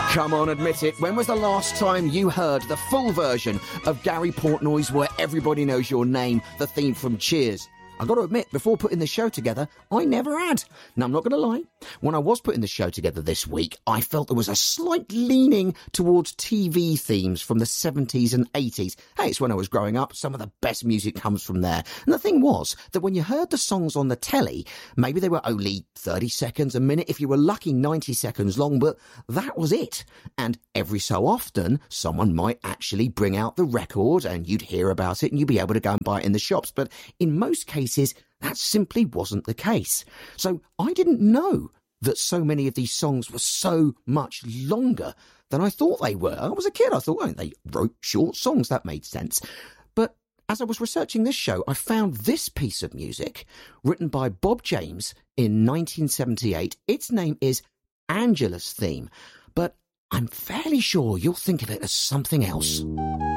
Come on, admit it. When was the last time you heard the full version of Gary Portnoy's Where Everybody Knows Your Name, the theme from Cheers? I've got to admit, before putting this show together, I never had. Now, I'm not going to lie. When I was putting the show together this week, I felt there was a slight leaning towards TV themes from the 70s and 80s. Hey, it's when I was growing up. Some of the best music comes from there. And the thing was that when you heard the songs on the telly, maybe they were only 30 seconds, a minute, if you were lucky 90 seconds long, but that was it. And every so often, someone might actually bring out the record and you'd hear about it and you'd be able to go and buy it in the shops. But in most cases, that simply wasn't the case. So I didn't know that so many of these songs were so much longer than I thought they were. I was a kid. I thought, well, they wrote short songs. That made sense. But as I was researching this show, I found this piece of music written by Bob James in 1978. Its name is Angela's Theme, but I'm fairly sure you'll think of it as something else.